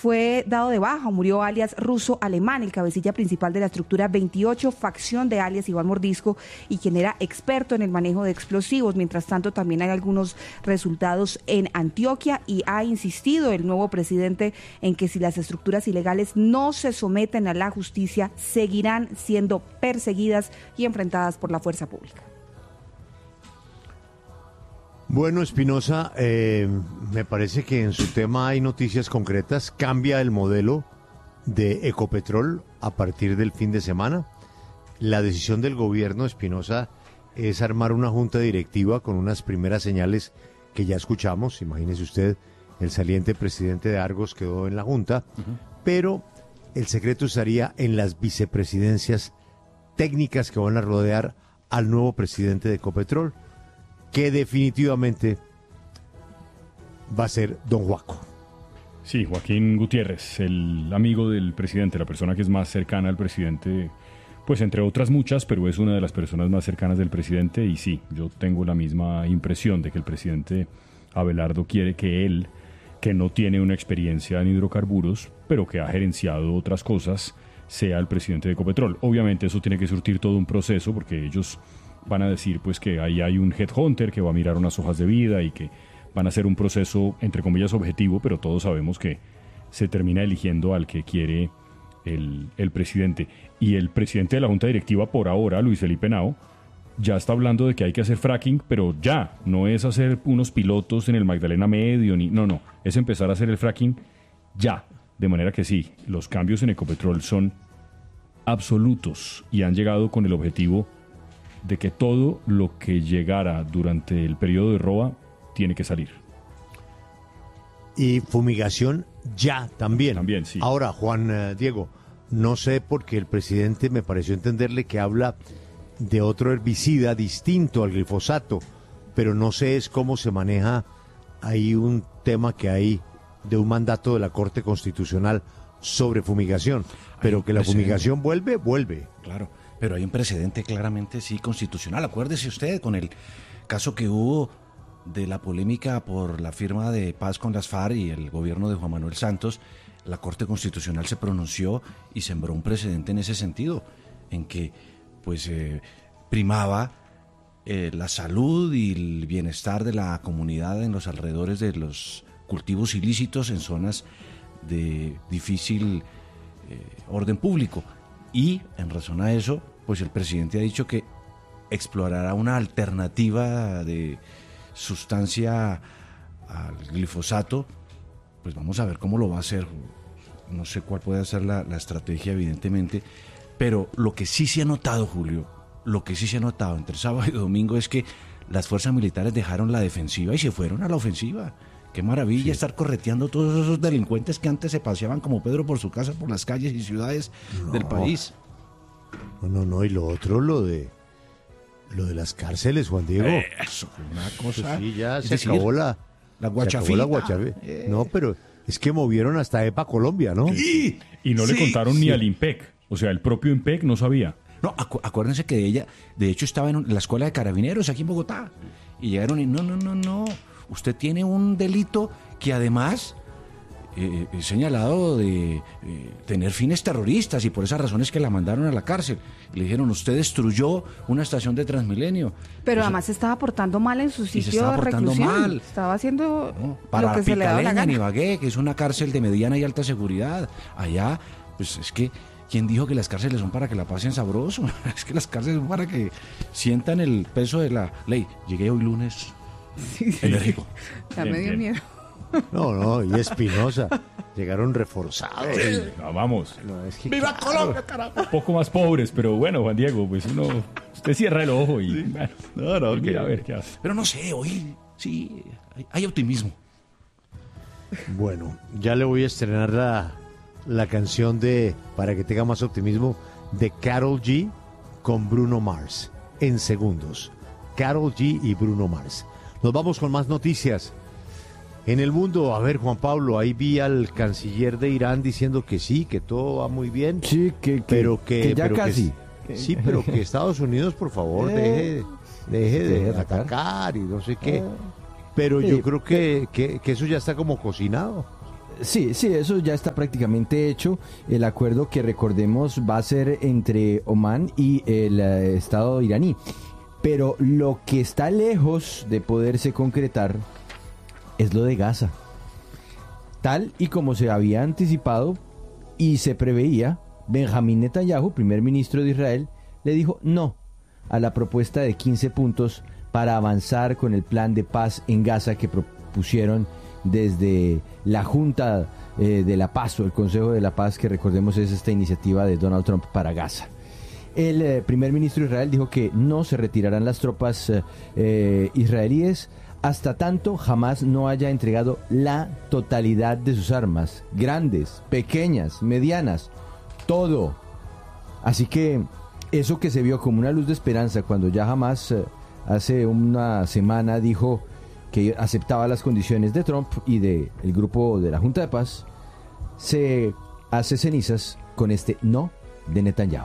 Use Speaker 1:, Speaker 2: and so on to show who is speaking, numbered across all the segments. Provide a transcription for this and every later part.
Speaker 1: fue dado de baja, murió alias ruso-alemán, el cabecilla principal de la estructura 28, facción de alias Iván Mordisco, y quien era experto en el manejo de explosivos. Mientras tanto, también hay algunos resultados en Antioquia, y ha insistido el nuevo presidente en que si las estructuras ilegales no se someten a la justicia, seguirán siendo perseguidas y enfrentadas por la fuerza pública.
Speaker 2: Bueno, Espinosa, me parece que en su tema hay noticias concretas. Cambia el modelo de Ecopetrol a partir del fin de semana. La decisión del gobierno, Espinosa, es armar una junta directiva con unas primeras señales que ya escuchamos. Imagínese usted, el saliente presidente de Argos quedó en la junta, pero el secreto estaría en las vicepresidencias técnicas que van a rodear al nuevo presidente de Ecopetrol, que definitivamente va a ser don Joaco.
Speaker 3: Sí, Joaquín Gutiérrez, el amigo del presidente, la persona que es más cercana al presidente, pues entre otras muchas, pero es una de las personas más cercanas del presidente. Y sí, yo tengo la misma impresión de que el presidente Abelardo quiere que él, que no tiene una experiencia en hidrocarburos, pero que ha gerenciado otras cosas, sea el presidente de Ecopetrol. Obviamente eso tiene que surtir todo un proceso, porque ellos van a decir pues que ahí hay un headhunter que va a mirar unas hojas de vida y que van a hacer un proceso, entre comillas, objetivo, pero todos sabemos que se termina eligiendo al que quiere el presidente. Y el presidente de la Junta Directiva, por ahora, Luis Felipe Henao, ya está hablando de que hay que hacer fracking, pero ya, no es hacer unos pilotos en el Magdalena Medio, no, es empezar a hacer el fracking ya. De manera que sí, los cambios en Ecopetrol son absolutos y han llegado con el objetivo de que todo lo que llegara durante el periodo de Roa tiene que salir.
Speaker 2: Y fumigación ya también.
Speaker 3: También, sí.
Speaker 2: Ahora, Juan Diego, no sé porque el presidente me pareció entenderle que habla de otro herbicida distinto al glifosato, pero no sé es cómo se maneja ahí un tema que hay de un mandato de la Corte Constitucional sobre fumigación, pero que la fumigación vuelve.
Speaker 4: Claro. Pero hay un precedente claramente, sí, constitucional. Acuérdese usted con el caso que hubo de la polémica por la firma de paz con las FARC y el gobierno de Juan Manuel Santos. La Corte Constitucional se pronunció y sembró un precedente en ese sentido, en que pues primaba la salud y el bienestar de la comunidad en los alrededores de los cultivos ilícitos en zonas de difícil orden público. Y en razón a eso, pues el presidente ha dicho que explorará una alternativa de sustancia al glifosato. Pues vamos a ver cómo lo va a hacer. No sé cuál puede ser la estrategia, evidentemente, pero lo que sí se ha notado, Julio, lo que sí se ha notado entre sábado y domingo es que las fuerzas militares dejaron la defensiva y se fueron a la ofensiva. Qué maravilla estar correteando todos esos delincuentes que antes se paseaban como Pedro por su casa, por las calles y ciudades del país.
Speaker 2: No, y lo otro, lo de las cárceles, Juan Diego.
Speaker 4: Eso fue una cosa.
Speaker 2: Pues sí, ya
Speaker 4: es
Speaker 2: se
Speaker 4: decir,
Speaker 2: acabó la
Speaker 4: guachafita.
Speaker 2: No, pero es que movieron hasta EPA Colombia, ¿no?
Speaker 3: Sí. Y no le contaron ni al IMPEC. O sea, el propio IMPEC no sabía.
Speaker 4: No, acuérdense que ella, de hecho, estaba en la escuela de carabineros aquí en Bogotá. Y llegaron y no. Usted tiene un delito que además es señalado de tener fines terroristas y por esas razones que la mandaron a la cárcel. Le dijeron, usted destruyó una estación de Transmilenio.
Speaker 1: Pero además se estaba portando mal en su sitio de reclusión. Mal. Estaba haciendo
Speaker 4: para
Speaker 1: lo que se le daba la gana.
Speaker 4: En Ibagué, que es una cárcel de mediana y alta seguridad. Allá, pues es que ¿quién dijo que las cárceles son para que la pasen sabroso? Es que las cárceles son para que sientan el peso de la ley. Llegué hoy lunes enérgico.
Speaker 1: Ya me dio miedo.
Speaker 2: No, y Espinosa. Llegaron reforzados.
Speaker 3: Vamos.
Speaker 2: No, es que,
Speaker 4: ¡Viva Colombia, carajo!
Speaker 3: Un poco más pobres, pero bueno, Juan Diego, pues usted cierra el ojo y bueno, a ver qué hace.
Speaker 4: Pero no sé, hoy sí hay optimismo.
Speaker 2: Bueno, ya le voy a estrenar la canción para que tenga más optimismo, de Karol G con Bruno Mars, en segundos. Karol G y Bruno Mars. Nos vamos con más noticias. En el mundo, a ver, Juan Pablo, ahí vi al canciller de Irán diciendo que sí, que todo va muy bien.
Speaker 5: Sí,
Speaker 2: pero
Speaker 5: ya casi.
Speaker 2: Sí, pero que Estados Unidos, por favor, deje de atacar y no sé qué. Pero yo creo que eso ya está como cocinado.
Speaker 5: Sí, eso ya está prácticamente hecho. El acuerdo que recordemos va a ser entre Omán y el Estado iraní. Pero lo que está lejos de poderse concretar es lo de Gaza. Tal y como se había anticipado y se preveía, Benjamín Netanyahu, primer ministro de Israel, le dijo no a la propuesta de 15 puntos para avanzar con el plan de paz en Gaza que propusieron desde la Junta de la Paz o el Consejo de la Paz, que recordemos es esta iniciativa de Donald Trump para Gaza. El primer ministro de Israel dijo que no se retirarán las tropas israelíes hasta tanto Hamás no haya entregado la totalidad de sus armas, grandes, pequeñas, medianas, todo. Así que eso que se vio como una luz de esperanza cuando ya Hamás hace una semana dijo que aceptaba las condiciones de Trump y del grupo de la Junta de Paz, se hace cenizas con este no de Netanyahu.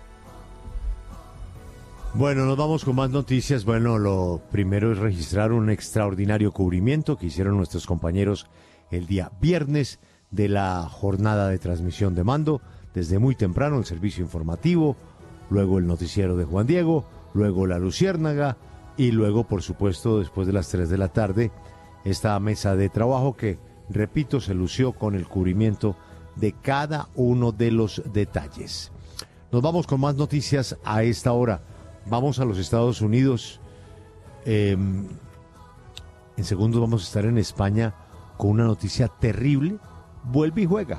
Speaker 2: Bueno, nos vamos con más noticias. Bueno, lo primero es registrar un extraordinario cubrimiento que hicieron nuestros compañeros el día viernes de la jornada de transmisión de mando, desde muy temprano el servicio informativo, luego el noticiero de Juan Diego, luego la Luciérnaga y luego, por supuesto, después de las 3 de la tarde, esta mesa de trabajo que, repito, se lució con el cubrimiento de cada uno de los detalles. Nos vamos con más noticias a esta hora. Vamos a los Estados Unidos. En segundos vamos a estar en España con una noticia terrible. Vuelve y juega.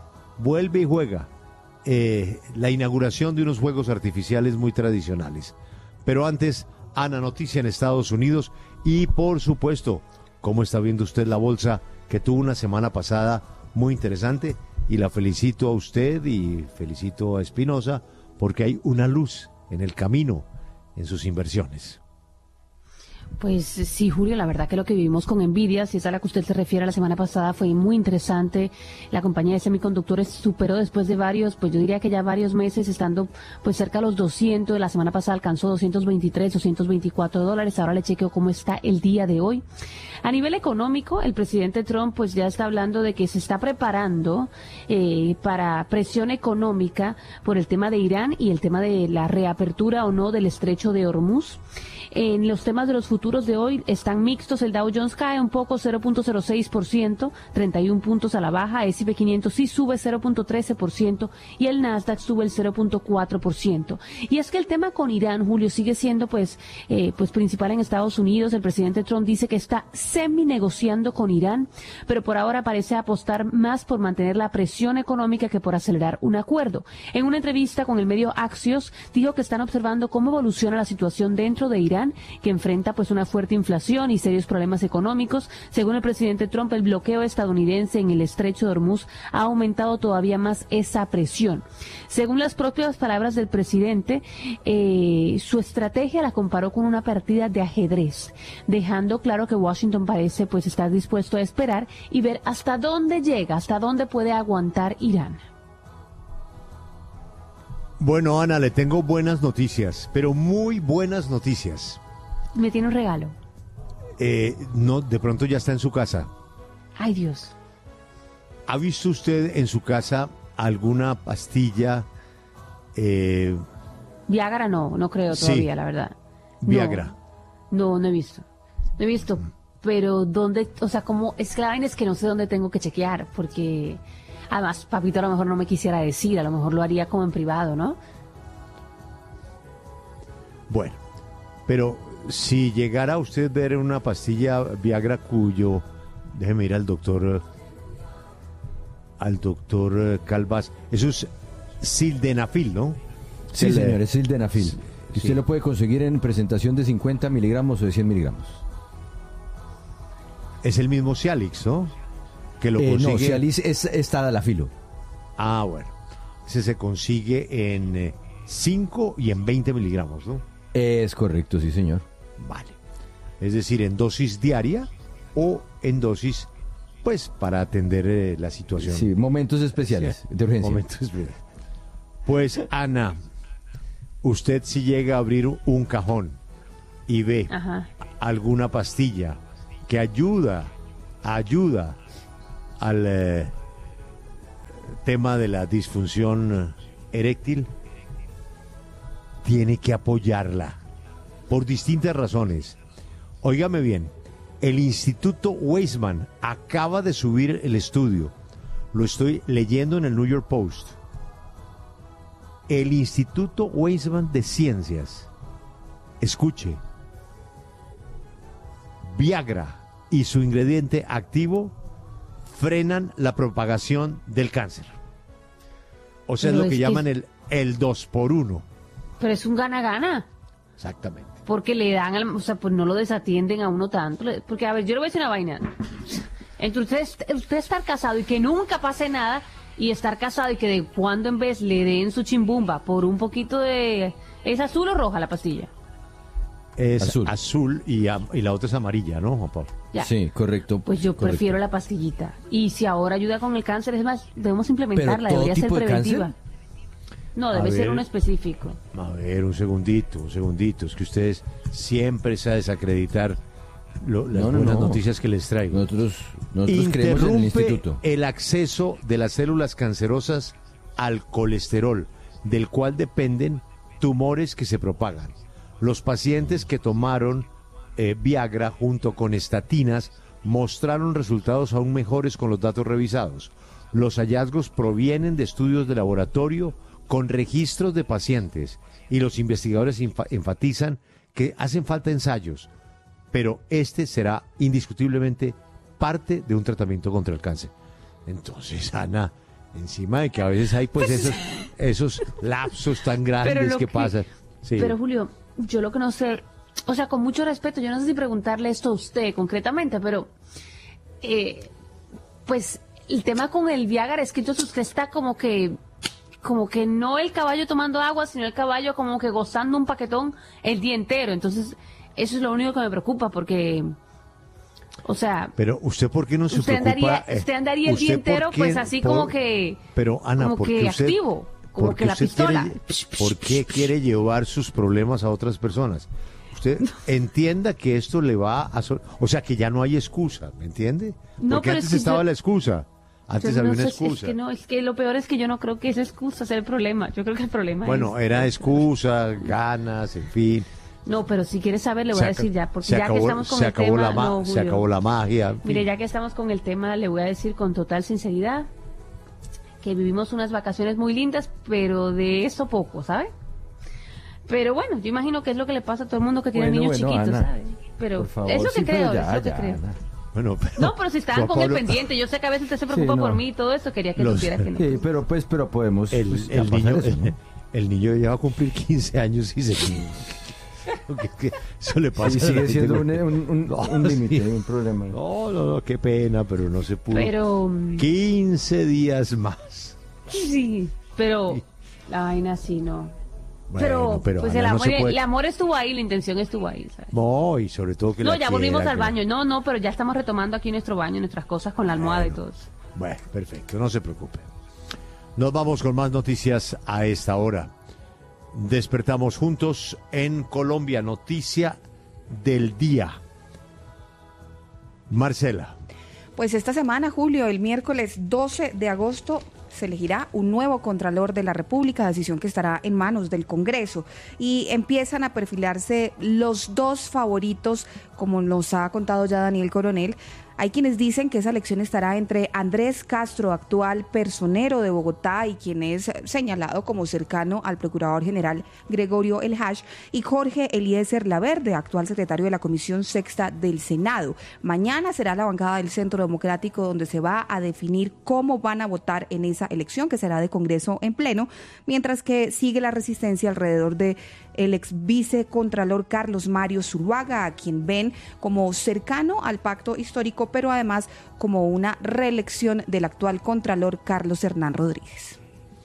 Speaker 2: La inauguración de unos juegos artificiales muy tradicionales. Pero antes, Ana, noticia en Estados Unidos. Y por supuesto, ¿cómo está viendo usted la bolsa que tuvo una semana pasada muy interesante? Y la felicito a usted y felicito a Espinosa porque hay una luz en el camino en sus inversiones.
Speaker 6: Pues sí, Julio, la verdad que lo que vivimos con Nvidia, si es a la que usted se refiere la semana pasada, fue muy interesante. La compañía de semiconductores superó después de varios, pues yo diría que ya varios meses, estando pues cerca de los 200, la semana pasada alcanzó 223, 224 dólares, ahora le chequeo cómo está el día de hoy. A nivel económico, el presidente Trump pues ya está hablando de que se está preparando para presión económica por el tema de Irán y el tema de la reapertura o no del estrecho de Hormuz. En los temas de los futuros de hoy están mixtos. El Dow Jones cae un poco, 0.06%, 31 puntos a la baja. S&P 500 sí sube 0.13% y el Nasdaq sube el 0.4%. Y es que el tema con Irán, Julio, sigue siendo pues principal en Estados Unidos. El presidente Trump dice que está semi-negociando con Irán, pero por ahora parece apostar más por mantener la presión económica que por acelerar un acuerdo. En una entrevista con el medio Axios, dijo que están observando cómo evoluciona la situación dentro de Irán, que enfrenta pues una fuerte inflación y serios problemas económicos. Según el presidente Trump, el bloqueo estadounidense en el estrecho de Hormuz ha aumentado todavía más esa presión. Según las propias palabras del presidente, su estrategia la comparó con una partida de ajedrez, dejando claro que Washington parece pues estar dispuesto a esperar y ver hasta dónde llega, hasta dónde puede aguantar Irán.
Speaker 2: Bueno, Ana, le tengo buenas noticias, pero muy buenas noticias.
Speaker 6: ¿Me tiene un regalo?
Speaker 2: No, de pronto ya está en su casa.
Speaker 6: Ay, Dios.
Speaker 2: ¿Ha visto usted en su casa alguna pastilla?
Speaker 6: Viagra no creo todavía, sí, la verdad.
Speaker 2: Viagra.
Speaker 6: No he visto. No he visto, pero ¿dónde? O sea, como es que la vaina es que no sé dónde tengo que chequear, porque además, papito a lo mejor no me quisiera decir, a lo mejor lo haría como en privado, ¿no?
Speaker 2: Bueno, pero si llegara a usted ver una pastilla Viagra cuyo, déjeme ir al doctor Calvas, eso es sildenafil, ¿no?
Speaker 5: Sí, señor, es sildenafil. Que usted lo puede conseguir en presentación de 50 miligramos o de 100 miligramos.
Speaker 2: Es el mismo Cialis, ¿no? Que lo consigue...
Speaker 5: No, Cialis es Tadalafilo.
Speaker 2: Ah, bueno. Ese se consigue en 5 y en 20 miligramos, ¿no?
Speaker 5: Es correcto, sí, señor.
Speaker 2: Vale. Es decir, en dosis diaria o en dosis, pues, para atender la situación.
Speaker 5: Sí, momentos especiales de urgencia.
Speaker 2: Momentos especiales. Pues, Ana, usted si llega a abrir un cajón y ve alguna pastilla que ayuda al tema de la disfunción eréctil, tiene que apoyarla por distintas razones. Óigame bien, el Instituto Weizmann acaba de subir el estudio. Lo estoy leyendo en el New York Post. El Instituto Weizmann de Ciencias, escuche, Viagra y su ingrediente activo frenan la propagación del cáncer. O sea,
Speaker 6: Pero
Speaker 2: es lo que
Speaker 6: es
Speaker 2: llaman el 2x1.
Speaker 6: Pero es un gana-gana.
Speaker 2: Exactamente.
Speaker 6: Porque le dan, o sea, pues no lo desatienden a uno tanto. Porque, a ver, yo le voy a decir una vaina. Entre usted estar casado y que nunca pase nada, y estar casado y que de cuando en vez le den su chimbumba por un poquito de... ¿Es azul o roja la pastilla?
Speaker 2: Es azul y la otra es amarilla, ¿no, Juan Pablo?
Speaker 6: Ya.
Speaker 5: Sí, correcto.
Speaker 6: Pues yo
Speaker 5: correcto.
Speaker 6: prefiero la pastillita. Y si ahora ayuda con el cáncer, es más, debemos implementarla,
Speaker 5: ¿Pero todo
Speaker 6: debería ser
Speaker 5: tipo de
Speaker 6: preventiva.
Speaker 5: cáncer?
Speaker 6: No,
Speaker 2: A
Speaker 6: debe ser
Speaker 2: ver.
Speaker 6: uno específico.
Speaker 2: A ver, un segundito. Es que ustedes siempre se desacreditar las
Speaker 5: No,
Speaker 2: buenas
Speaker 5: no.
Speaker 2: noticias que les traigo.
Speaker 5: Nosotros creemos en el
Speaker 2: Interrumpe
Speaker 5: instituto.
Speaker 2: el acceso de las células cancerosas al colesterol, del cual dependen tumores que se propagan. Los pacientes que tomaron Viagra junto con estatinas mostraron resultados aún mejores con los datos revisados. Los hallazgos provienen de estudios de laboratorio con registros de pacientes y los investigadores enfatizan que hacen falta ensayos, pero este será indiscutiblemente parte de un tratamiento contra el cáncer. Entonces, Ana, encima de que a veces hay pues esos lapsos tan grandes que pasan. Sí.
Speaker 6: Pero Julio, yo lo que no sé, o sea, con mucho respeto, yo no sé si preguntarle esto a usted concretamente, pero pues el tema con el Viagra es que entonces usted está como que no el caballo tomando agua, sino el caballo como que gozando un paquetón el día entero. Entonces, eso es lo único que me preocupa, porque, o sea...
Speaker 2: Pero usted, ¿por qué no se
Speaker 6: usted
Speaker 2: preocupa?
Speaker 6: usted andaría el
Speaker 2: ¿usted
Speaker 6: día
Speaker 2: por
Speaker 6: entero,
Speaker 2: qué-
Speaker 6: pues así
Speaker 2: por-
Speaker 6: como que...
Speaker 2: Pero, Ana,
Speaker 6: como
Speaker 2: ¿por qué
Speaker 6: que
Speaker 2: usted,
Speaker 6: activo, como
Speaker 2: por qué
Speaker 6: que la
Speaker 2: usted
Speaker 6: pistola.
Speaker 2: ¿por qué quiere llevar sus problemas a otras personas? Usted entienda que esto le va a... o sea, que ya no hay excusa, ¿me entiende?
Speaker 6: No,
Speaker 2: Porque
Speaker 6: pero
Speaker 2: antes
Speaker 6: es que
Speaker 2: estaba
Speaker 6: yo-
Speaker 2: la excusa. Antes
Speaker 6: Yo
Speaker 2: había
Speaker 6: no
Speaker 2: una
Speaker 6: sé,
Speaker 2: excusa.
Speaker 6: es que lo peor es que yo no creo que esa excusa sea el problema. Yo creo que el problema
Speaker 2: Bueno,
Speaker 6: es...
Speaker 2: era excusa, ganas, en fin.
Speaker 6: No, pero si quieres saber, le voy a decir ya, porque
Speaker 2: se
Speaker 6: ya
Speaker 2: acabó,
Speaker 6: que estamos con
Speaker 2: se
Speaker 6: el
Speaker 2: acabó
Speaker 6: tema...
Speaker 2: la
Speaker 6: no,
Speaker 2: se
Speaker 6: Julio.
Speaker 2: acabó la magia. en
Speaker 6: Mire,
Speaker 2: fin.
Speaker 6: ya que estamos con el tema, le voy a decir con total sinceridad que vivimos unas vacaciones muy lindas, pero de eso poco, ¿sabe? Pero bueno, yo imagino que es lo que le pasa a todo el mundo que tiene niños chiquitos,
Speaker 5: Ana,
Speaker 6: ¿sabe? Pero
Speaker 5: por favor,
Speaker 6: es lo que
Speaker 5: sí, pero
Speaker 6: creo,
Speaker 5: ya,
Speaker 6: es lo que
Speaker 5: ya,
Speaker 6: creo.
Speaker 5: Ana.
Speaker 2: Bueno,
Speaker 6: No, pero si estaban
Speaker 2: Juan
Speaker 6: con el
Speaker 2: Pablo-
Speaker 6: pendiente, yo sé que a veces usted se preocupa
Speaker 5: Sí, no.
Speaker 6: por mí y todo eso, quería que
Speaker 2: Los-
Speaker 6: supiera que no.
Speaker 5: Sí, pero podemos pues, ya
Speaker 2: el
Speaker 5: pasar
Speaker 2: niño,
Speaker 5: eso, ¿no?
Speaker 2: el niño ya va a cumplir 15 años y se... Porque es que eso le pasa
Speaker 5: Sí,
Speaker 2: a la
Speaker 5: sigue
Speaker 2: gente.
Speaker 5: siendo un
Speaker 2: No,
Speaker 5: límite,
Speaker 2: sí.
Speaker 5: un problema.
Speaker 2: No, qué pena, pero no se pudo.
Speaker 6: Pero...
Speaker 2: 15 días más.
Speaker 6: Sí, pero la vaina sí, no.
Speaker 2: Bueno, pero
Speaker 6: pues
Speaker 2: Ana,
Speaker 6: el
Speaker 2: no
Speaker 6: amor,
Speaker 2: se puede-
Speaker 6: el amor estuvo ahí, la intención estuvo ahí, ¿sabes?
Speaker 2: No, y sobre todo que
Speaker 6: No,
Speaker 2: la
Speaker 6: ya volvimos
Speaker 2: quiera,
Speaker 6: al
Speaker 2: que
Speaker 6: baño. No, pero ya estamos retomando aquí nuestro baño, nuestras cosas con la almohada y todo eso.
Speaker 2: Bueno, perfecto, no se preocupe. Nos vamos con más noticias a esta hora. Despertamos juntos en Colombia, noticia del día. Marcela.
Speaker 1: Pues esta semana, Julio, el miércoles 12 de agosto, se elegirá un nuevo Contralor de la República, decisión que estará en manos del Congreso. Y empiezan a perfilarse los dos favoritos, como nos ha contado ya Daniel Coronel. Hay quienes dicen que esa elección estará entre Andrés Castro, actual personero de Bogotá y quien es señalado como cercano al Procurador General Gregorio El Hash, y Jorge Eliezer Laverde, actual secretario de la Comisión Sexta del Senado. Mañana será la bancada del Centro Democrático donde se va a definir cómo van a votar en esa elección, que será de Congreso en pleno, mientras que sigue la resistencia alrededor de el ex vicecontralor Carlos Mario Zuluaga, a quien ven como cercano al pacto histórico, pero además como una reelección del actual contralor Carlos Hernán Rodríguez.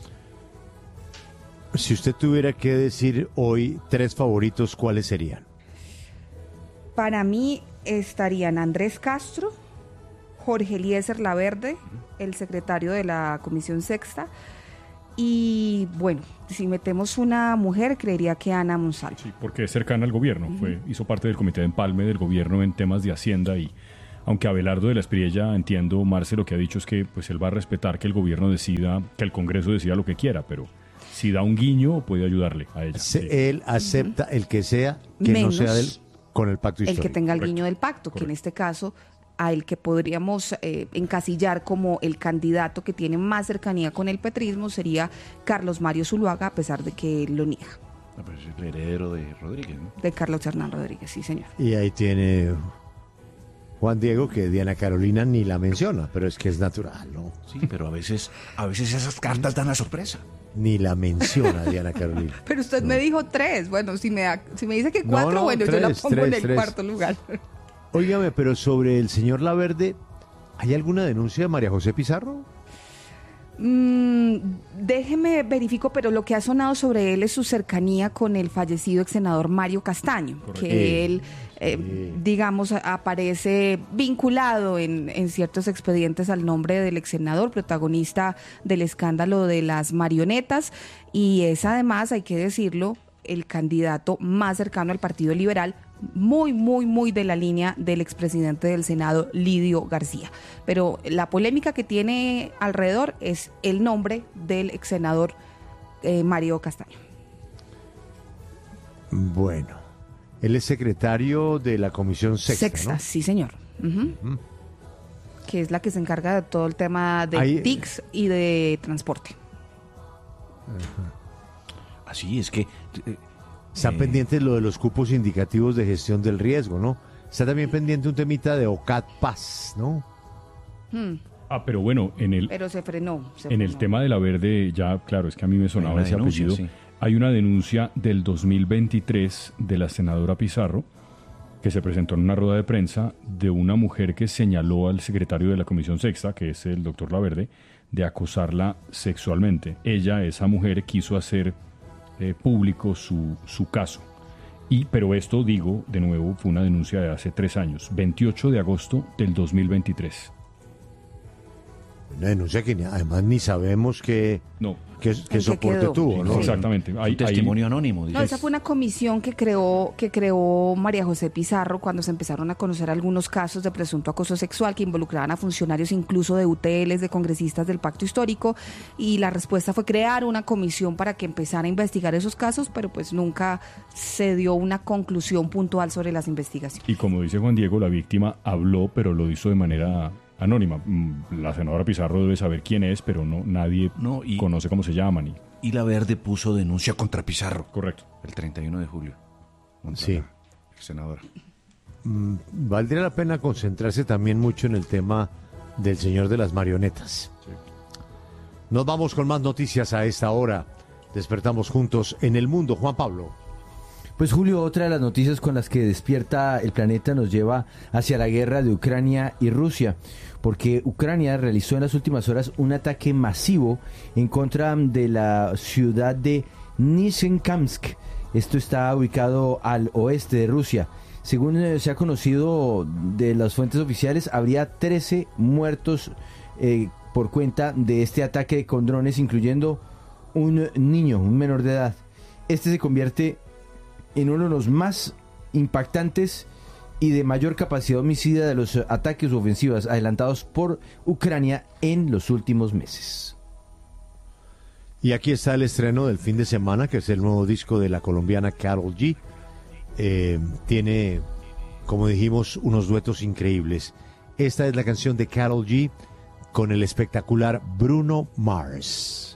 Speaker 2: Si usted tuviera que decir hoy 3 favoritos, ¿cuáles serían?
Speaker 1: Para mí estarían Andrés Castro, Jorge Eliezer Laverde, el secretario de la Comisión Sexta, y bueno, si metemos una mujer, creería que Ana Monsalvo.
Speaker 3: Sí, porque es cercana al gobierno. Hizo parte del comité de empalme del gobierno en temas de Hacienda y Aunque Abelardo de la Espriella, entiendo, Marce, lo que ha dicho es que pues él va a respetar que el gobierno decida, que el Congreso decida lo que quiera, pero si da un guiño puede ayudarle a ella.
Speaker 2: Él acepta el que sea, que
Speaker 1: Menos
Speaker 2: no sea con el pacto histórico.
Speaker 1: el que tenga el
Speaker 3: Correcto.
Speaker 1: guiño del pacto, que en
Speaker 3: Correcto.
Speaker 1: este caso a el que podríamos encasillar como el candidato que tiene más cercanía con el petrismo sería Carlos Mario Zuluaga, a pesar de que él lo niega,
Speaker 4: Pues el heredero de Rodríguez, ¿no?
Speaker 1: de Carlos Hernán Rodríguez, sí señor.
Speaker 2: Y ahí tiene Juan Diego, que Diana Carolina ni la menciona, pero es que es natural, ¿no?
Speaker 4: Sí, pero a veces esas cartas dan la sorpresa.
Speaker 2: Ni la menciona Diana Carolina.
Speaker 1: Pero usted me dijo 3, bueno, si me dice que 4,
Speaker 2: no,
Speaker 1: bueno, yo la
Speaker 2: 3,
Speaker 1: pongo en el
Speaker 2: 3.
Speaker 1: cuarto lugar.
Speaker 2: Óigame, pero sobre el señor Laverde, ¿hay alguna denuncia de María José Pizarro?
Speaker 1: Déjeme verifico, pero lo que ha sonado sobre él es su cercanía con el fallecido ex senador Mario Castaño, que él, digamos, aparece vinculado en ciertos expedientes al nombre del ex senador, protagonista del escándalo de las marionetas, y es además, hay que decirlo, el candidato más cercano al Partido Liberal, muy de la línea del expresidente del Senado, Lidio García. Pero la polémica que tiene alrededor es el nombre del ex senador Mario Castaño.
Speaker 2: Bueno, él es secretario de la Comisión Sexta, ¿no?
Speaker 1: Sí, señor. Ujú. Que es la que se encarga de todo el tema de
Speaker 2: Ahí-
Speaker 1: TICs y de transporte.
Speaker 4: Así es que...
Speaker 2: Está pendiente lo de los cupos indicativos de gestión del riesgo, ¿no? Está también pendiente un temita de OCAT Paz, ¿no?
Speaker 3: Pero bueno,
Speaker 1: Pero se frenó.
Speaker 3: en el tema de la Verde, ya, claro, es que a mí me sonaba
Speaker 4: Hay una
Speaker 3: ese
Speaker 4: denuncia,
Speaker 3: apellido.
Speaker 4: sí.
Speaker 3: Hay una denuncia del 2023 de la senadora Pizarro, que se presentó en una rueda de prensa, de una mujer que señaló al secretario de la Comisión Sexta, que es el doctor Laverde, de acosarla sexualmente. Ella, esa mujer, quiso hacer público su caso. Pero esto, digo, de nuevo, fue una denuncia de hace 3 años, 28 de agosto del 2023.
Speaker 2: Una denuncia que además ni sabemos qué
Speaker 3: No,
Speaker 2: soporte
Speaker 1: quedó?
Speaker 2: tuvo, ¿no?
Speaker 1: Sí.
Speaker 3: exactamente.
Speaker 4: un testimonio anónimo.
Speaker 1: No,
Speaker 4: dice.
Speaker 1: esa fue una comisión que creó María José Pizarro cuando se empezaron a conocer algunos casos de presunto acoso sexual que involucraban a funcionarios incluso de UTLs, de congresistas del Pacto Histórico, y la respuesta fue crear una comisión para que empezara a investigar esos casos, pero pues nunca se dio una conclusión puntual sobre las investigaciones.
Speaker 3: Y como dice Juan Diego, la víctima habló, pero lo hizo de manera anónima. La senadora Pizarro debe saber quién es, pero nadie conoce cómo se llaman.
Speaker 4: Y la Verde puso denuncia contra Pizarro.
Speaker 3: Correcto.
Speaker 4: El 31 de julio. Contra
Speaker 2: Sí.
Speaker 4: la senadora.
Speaker 2: Valdría la pena concentrarse también mucho en el tema del señor de las marionetas. Nos vamos con más noticias a esta hora. Despertamos juntos en el mundo. Juan Pablo.
Speaker 5: Pues Julio, otra de las noticias con las que despierta el planeta nos lleva hacia la guerra de Ucrania y Rusia, porque Ucrania realizó en las últimas horas un ataque masivo en contra de la ciudad de Nizhnekamsk. Esto está ubicado al oeste de Rusia. Según se ha conocido de las fuentes oficiales, habría 13 muertos por cuenta de este ataque con drones, incluyendo un niño, un menor de edad. Este se convierte en uno de los más impactantes y de mayor capacidad homicida de los ataques o ofensivas adelantados por Ucrania en los últimos meses.
Speaker 2: Y aquí está el estreno del fin de semana, que es el nuevo disco de la colombiana Karol G. Tiene, como dijimos, unos duetos increíbles. Esta es la canción de Karol G con el espectacular Bruno Mars.